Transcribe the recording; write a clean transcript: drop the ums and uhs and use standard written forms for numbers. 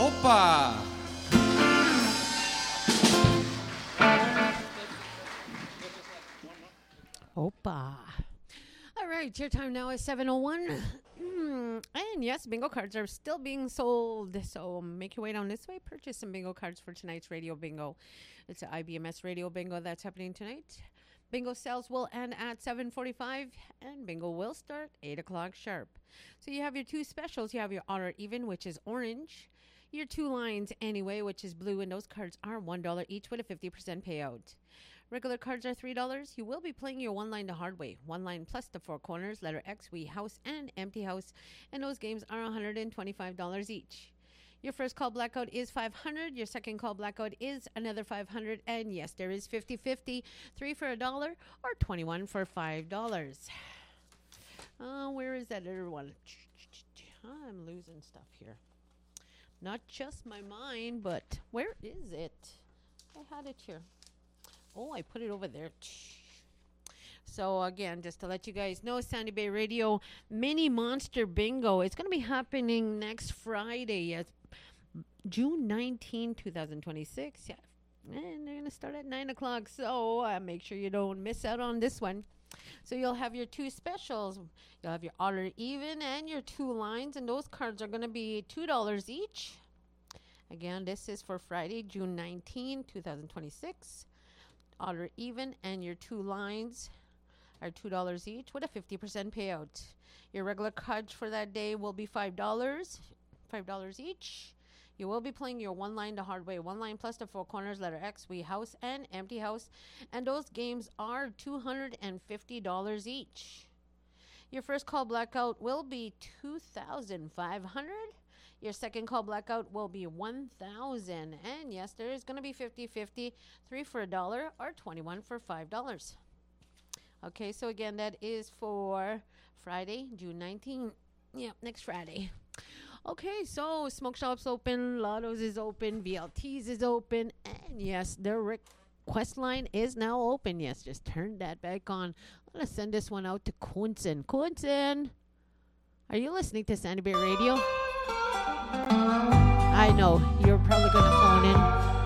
Opa! Opa. All right, your time now is 7:01. And yes, bingo cards are still being sold. So make your way down this way. Purchase some bingo cards for tonight's radio bingo. It's an IBMS radio bingo that's happening tonight. Bingo sales will end at 7:45, and bingo will start 8 o'clock sharp. So you have your two specials. You have your odd or even, which is orange. Your two lines anyway, which is blue, and those cards are $1 each with a 50% payout. Regular cards are $3. You will be playing your one line the hard way. One line plus the four corners, letter X, we, house, and empty house. And those games are $125 each. Your first call blackout is $500. Your second call blackout is another $500. And yes, there is 50-50, 3 for $1 or 21 for $5. Where is that other one? I'm losing stuff here. Not just my mind, but where is it? I had it here. Oh, I put it over there. So, again, just to let you guys know, Sandy Bay Radio Mini Monster Bingo. It's going to be happening next Friday, June 19, 2026. Yeah. And they're going to start at 9 o'clock. So, make sure you don't miss out on this one. So, you'll have your two specials. You'll have your odd or even and your two lines. And those cards are going to be $2 each. Again, this is for Friday, June 19, 2026. Odd or even and your two lines are $2 each with a 50% payout. Your regular cards for that day will be $5 each. You will be playing your one line the hard way. One line plus the four corners, letter X, we, house, and empty house. And those games are $250 each. Your first call blackout will be $2,500. Your second call blackout will be $1,000. And yes, there is going to be 50-50, 3 for $1 or 21 for $5. Okay, so again, that is for Friday, June 19th. Yeah, next Friday. Okay, so Smoke Shop's open, Lotto's is open, VLT's is open, and yes, the request line is now open. Yes, just turn that back on. I'm going to send this one out to Quinton. Quinton, are you listening to Sandy Bay Radio? I know, you're probably going to phone in.